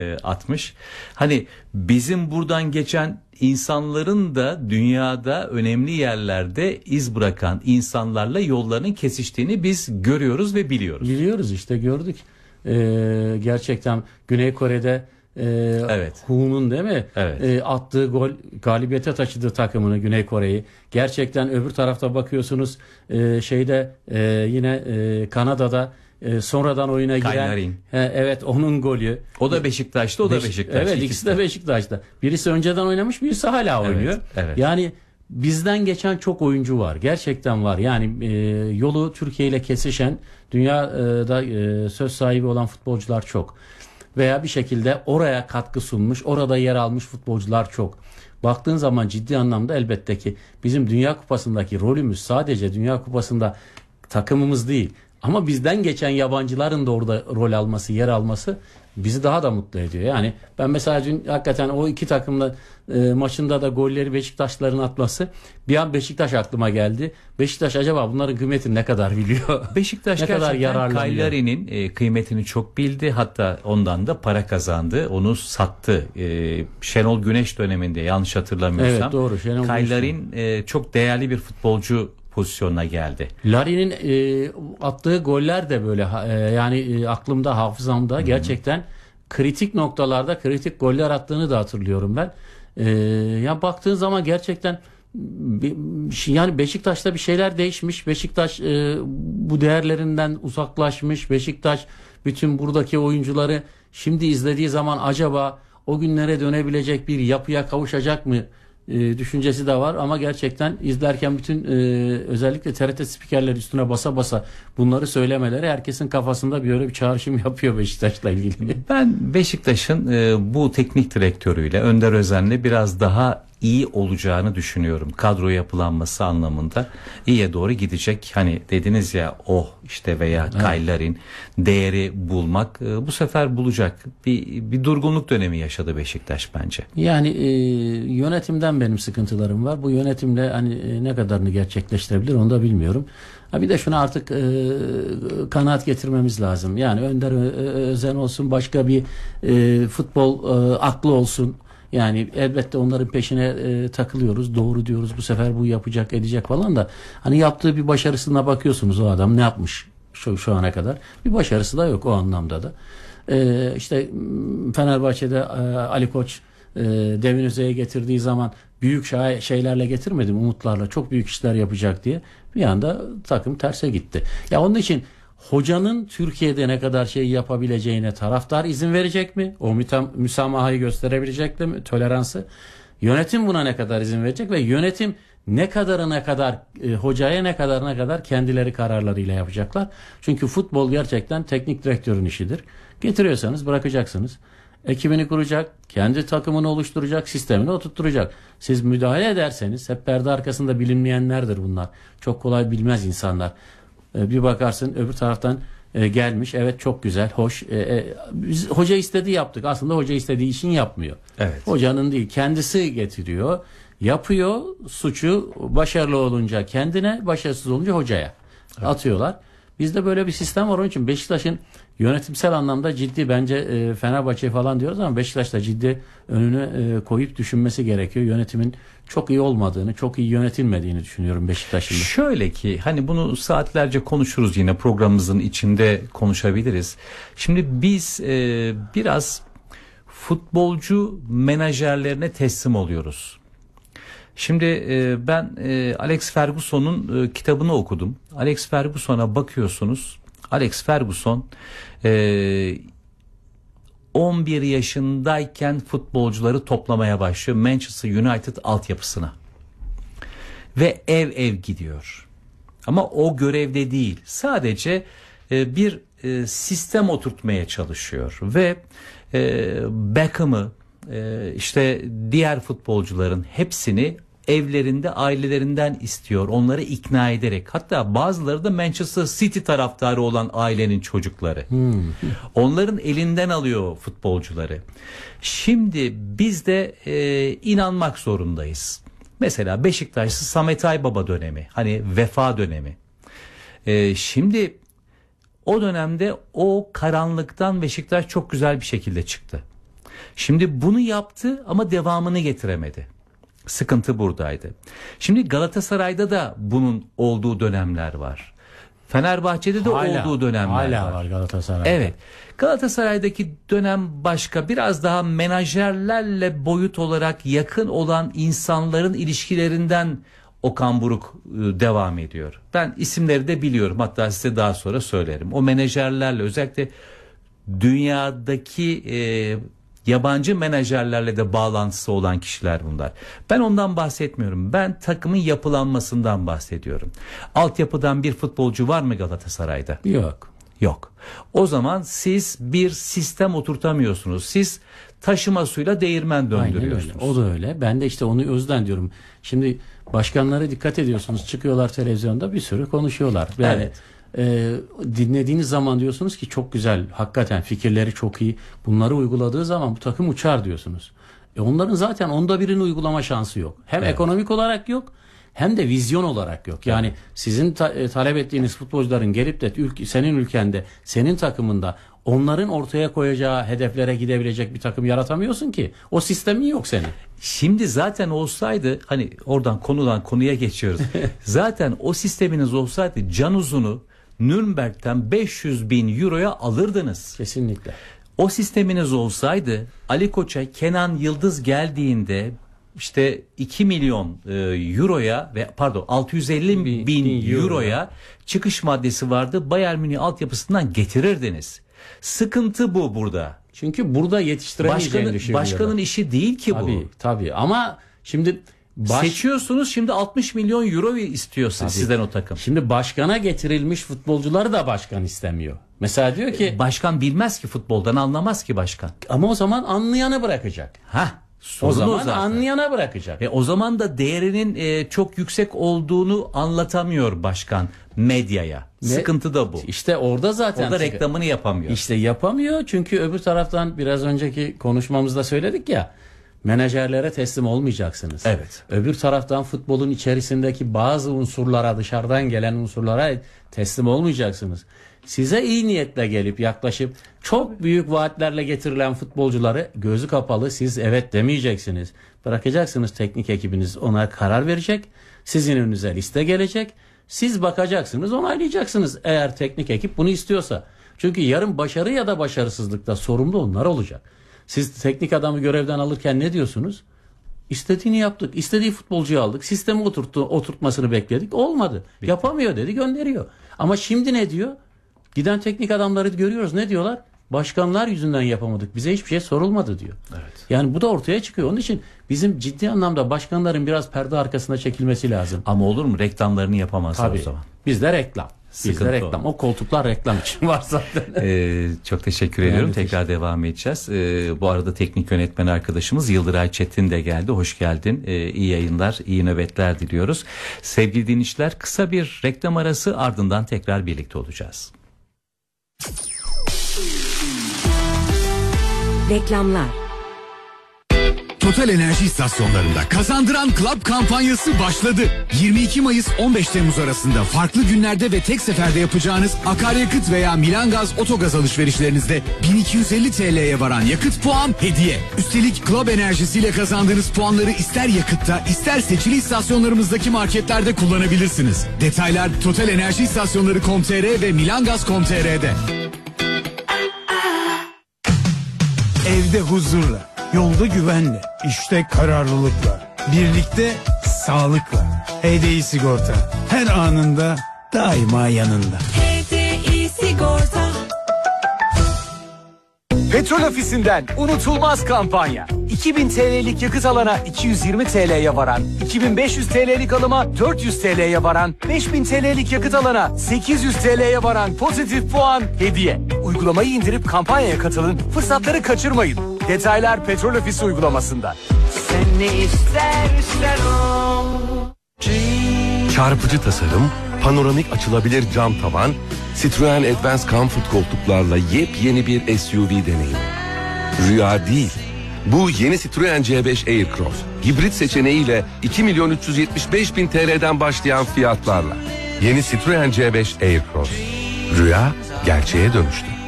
atmış. Hani bizim buradan geçen insanların da dünyada önemli yerlerde iz bırakan insanlarla yollarının kesiştiğini biz görüyoruz ve biliyoruz. Biliyoruz işte, gördük. Gerçekten Güney Kore'de Evet. Hu'nun değil mi? Evet. Attığı gol galibiyete taşıdı takımını, Güney Kore'yi. Gerçekten öbür tarafta bakıyorsunuz yine Kanada'da sonradan oyuna giren Kaynarin. Evet, onun golü. O da Beşiktaş'ta, o da Beşiktaş'ta. Evet, ikisi de Beşiktaş'ta. Birisi önceden oynamış, birisi hala oynuyor. Evet. Yani bizden geçen çok oyuncu var. Gerçekten var. Yani yolu Türkiye ile kesişen, dünyada söz sahibi olan futbolcular çok. Veya bir şekilde oraya katkı sunmuş, orada yer almış futbolcular çok. Baktığın zaman ciddi anlamda elbette ki bizim Dünya Kupası'ndaki rolümüz sadece Dünya Kupası'nda takımımız değil. Ama bizden geçen yabancıların da orada rol alması, yer alması bizi daha da mutlu ediyor. Yani ben mesela dün hakikaten o iki takımla maçında da golleri Beşiktaşların atması, bir an Beşiktaş aklıma geldi. Beşiktaş acaba bunların kıymetini ne kadar biliyor? Beşiktaş ne kadar gerçekten Kaylari'nin kıymetini çok bildi. Hatta ondan da para kazandı. Onu sattı. Şenol Güneş döneminde, yanlış hatırlamıyorsam. Evet, doğru. Kaylarin çok değerli bir futbolcu pozisyonuna geldi. Larin'in attığı goller de böyle aklımda, hafızamda gerçekten kritik noktalarda kritik goller attığını da hatırlıyorum ben. Ya baktığın zaman gerçekten yani Beşiktaş'ta bir şeyler değişmiş. Beşiktaş bu değerlerinden uzaklaşmış. Beşiktaş bütün buradaki oyuncuları şimdi izlediği zaman acaba o günlere dönebilecek bir yapıya kavuşacak mı düşüncesi de var, ama gerçekten izlerken bütün özellikle TRT spikerleri üstüne basa basa bunları söylemeleri herkesin kafasında böyle bir çağrışım yapıyor Beşiktaş'la ilgili. Ben Beşiktaş'ın bu teknik direktörüyle, Önder Özen'le biraz daha iyi olacağını düşünüyorum. Kadro yapılanması anlamında iyiye doğru gidecek. Hani dediniz ya, işte veya Kaylarin değeri bulmak, bu sefer bulacak. Bir durgunluk dönemi yaşadı Beşiktaş bence. Yani yönetimden benim sıkıntılarım var. Bu yönetimle hani ne kadarını gerçekleştirebilir onu da bilmiyorum. Bir de şuna artık kanaat getirmemiz lazım. Yani Önder Özen olsun, başka bir futbol aklı olsun. Yani elbette onların peşine takılıyoruz. Doğru diyoruz, bu sefer bu yapacak, edecek falan da. Hani yaptığı bir başarısına bakıyorsunuz, o adam ne yapmış şu ana kadar. Bir başarısı da yok o anlamda da. İşte Fenerbahçe'de Ali Koç Devin Özey'i getirdiği zaman büyük şeylerle getirmedim, umutlarla çok büyük işler yapacak diye. Bir anda takım terse gitti. Ya onun için hocanın Türkiye'de ne kadar şey yapabileceğine taraftar izin verecek mi? O müsamahayı gösterebilecek mi? Toleransı. Yönetim buna ne kadar izin verecek ve yönetim ne kadarına kadar hocaya ne kadar kendileri kararlarıyla yapacaklar. Çünkü futbol gerçekten teknik direktörün işidir. Getiriyorsanız bırakacaksınız. Ekibini kuracak, kendi takımını oluşturacak, sistemini oturtturacak. Siz müdahale ederseniz, hep perde arkasında bilinmeyenlerdir bunlar. Çok kolay bilmez insanlar. Bir bakarsın öbür taraftan gelmiş, evet çok güzel, hoş. Biz hoca istediği yaptık. Aslında hoca istediği işin yapmıyor. Evet. Hocanın değil, kendisi getiriyor, yapıyor, suçu başarılı olunca kendine, başarısız olunca hocaya atıyorlar. Bizde böyle bir sistem var. Onun için Beşiktaş'ın yönetimsel anlamda ciddi, bence Fenerbahçe falan diyoruz ama Beşiktaş'ta ciddi önüne koyup düşünmesi gerekiyor. Yönetimin çok iyi olmadığını, çok iyi yönetilmediğini düşünüyorum Beşiktaş'ın. Şöyle ki, hani bunu saatlerce konuşuruz, yine programımızın içinde konuşabiliriz. Şimdi biz biraz futbolcu menajerlerine teslim oluyoruz. Şimdi ben Alex Ferguson'un kitabını okudum. Alex Ferguson'a bakıyorsunuz. Alex Ferguson 11 yaşındayken futbolcuları toplamaya başlıyor Manchester United altyapısına. Ve ev gidiyor. Ama o görevde değil. Sadece bir sistem oturtmaya çalışıyor. Ve Beckham'ı, işte diğer futbolcuların hepsini evlerinde, ailelerinden istiyor. Onları ikna ederek. Hatta bazıları da Manchester City taraftarı olan ailenin çocukları. Onların elinden alıyor futbolcuları. Şimdi biz de inanmak zorundayız. Mesela Beşiktaş'ta Samet Aybaba dönemi. Hani vefa dönemi. Şimdi o dönemde o karanlıktan Beşiktaş çok güzel bir şekilde çıktı. Şimdi bunu yaptı ama devamını getiremedi. Sıkıntı buradaydı. Şimdi Galatasaray'da da bunun olduğu dönemler var. Fenerbahçe'de de olduğu dönemler hala var Galatasaray'da. Evet. Galatasaray'daki dönem başka, biraz daha menajerlerle boyut olarak yakın olan insanların ilişkilerinden Okan Buruk devam ediyor. Ben isimleri de biliyorum, hatta size daha sonra söylerim. O menajerlerle, özellikle dünyadaki yabancı menajerlerle de bağlantısı olan kişiler bunlar. Ben ondan bahsetmiyorum. Ben takımın yapılanmasından bahsediyorum. Altyapıdan bir futbolcu var mı Galatasaray'da? Yok. O zaman siz bir sistem oturtamıyorsunuz. Siz taşıma suyla değirmen döndürüyorsunuz. Aynen öyle. O da öyle. Ben de işte onu özden diyorum. Şimdi başkanlara dikkat ediyorsunuz. Çıkıyorlar televizyonda bir sürü konuşuyorlar. Yani dinlediğiniz zaman diyorsunuz ki çok güzel. Hakikaten fikirleri çok iyi. Bunları uyguladığı zaman bu takım uçar diyorsunuz. Onların zaten onda birini uygulama şansı yok. Hem ekonomik olarak yok, hem de vizyon olarak yok. Yani sizin talep ettiğiniz futbolcuların gelip de senin ülkende, senin takımında onların ortaya koyacağı hedeflere gidebilecek bir takım yaratamıyorsun ki. O sistemin yok senin. Şimdi zaten olsaydı, hani oradan konudan konuya geçiyoruz. Zaten o sisteminiz olsaydı Can Uzun'u Nürnberg'ten 500.000 euroya alırdınız. Kesinlikle. O sisteminiz olsaydı Ali Koç'a Kenan Yıldız geldiğinde işte 2 milyon euroya ve 650 bin euroya çıkış maddesi vardı. Bayern Münih altyapısından getirirdiniz. Sıkıntı bu burada. Çünkü burada yetiştiremeyeceğini düşünüyorum. Başkanın işi değil ki bu. Tabii ama şimdi seçiyorsunuz, şimdi 60 milyon euro istiyor sizden o takım. Şimdi başkana getirilmiş futbolcuları da başkan istemiyor. Mesela diyor ki başkan bilmez ki, futboldan anlamaz ki başkan. Ama o zaman anlayanı bırakacak. O zaman anlayana bırakacak. O zaman da değerinin çok yüksek olduğunu anlatamıyor başkan medyaya. Sıkıntı da bu. İşte orada zaten. Orada reklamını yapamıyor. İşte yapamıyor çünkü öbür taraftan biraz önceki konuşmamızda söyledik ya. Menajerlere teslim olmayacaksınız. Evet. Öbür taraftan futbolun içerisindeki bazı unsurlara, dışarıdan gelen unsurlara teslim olmayacaksınız. Size iyi niyetle gelip yaklaşıp çok büyük vaatlerle getirilen futbolcuları gözü kapalı siz evet demeyeceksiniz. Bırakacaksınız, teknik ekibiniz ona karar verecek. Sizin önünüze liste gelecek. Siz bakacaksınız, onaylayacaksınız eğer teknik ekip bunu istiyorsa. Çünkü yarın başarı ya da başarısızlıkta sorumlu onlar olacak. Siz teknik adamı görevden alırken ne diyorsunuz? İstediğini yaptık. İstediği futbolcuyu aldık. Sistemi oturtmasını bekledik. Olmadı. Yapamıyor dedi, gönderiyor. Ama şimdi ne diyor? Giden teknik adamları görüyoruz. Ne diyorlar? Başkanlar yüzünden yapamadık. Bize hiçbir şey sorulmadı diyor. Evet. Yani bu da ortaya çıkıyor. Onun için bizim ciddi anlamda başkanların biraz perde arkasına çekilmesi lazım. Ama olur mu? Reklamlarını yapamazlar o zaman. Bizde reklam. Bizde reklam. O koltuklar reklam için var zaten. Çok teşekkür ediyorum. Tekrar devam edeceğiz. Bu arada teknik yönetmen arkadaşımız Yıldıray Çetin de geldi. Hoş geldin. İyi yayınlar, iyi nöbetler diliyoruz. Sevgili dinleyiciler, kısa bir reklam arası, ardından tekrar birlikte olacağız. Reklamlar. Total Enerji istasyonlarında Kazandıran Club kampanyası başladı. 22 Mayıs 15 Temmuz arasında farklı günlerde ve tek seferde yapacağınız akaryakıt veya Milangaz otogaz alışverişlerinizde 1250 TL'ye varan yakıt puan hediye. Üstelik Club enerjisiyle kazandığınız puanları ister yakıtta ister seçili istasyonlarımızdaki marketlerde kullanabilirsiniz. Detaylar Total Enerji istasyonları.com.tr ve milangaz.com.tr'de. Evde huzurla, yolda güvenle, işte kararlılıkla, birlikte sağlıkla. HDI Sigorta her anında daima yanında. HDI Sigorta. Petrol Ofisi'nden unutulmaz kampanya. 2000 TL'lik yakıt alana 220 TL'ye varan, 2500 TL'lik alıma 400 TL'ye varan, 5000 TL'lik yakıt alana 800 TL'ye varan pozitif puan hediye. Uygulamayı indirip kampanyaya katılın, fırsatları kaçırmayın. Detaylar Petrol Ofisi uygulamasında. Sen ne istersen o. Çarpıcı tasarım, panoramik açılabilir cam tavan, Citroen Advance Comfort koltuklarla yepyeni bir SUV deneyimi. Rüya değil. Bu yeni Citroen C5 Aircross, hibrit seçeneğiyle 2.375.000 TL'den başlayan fiyatlarla. Yeni Citroen C5 Aircross. Rüya gerçeğe dönüştü.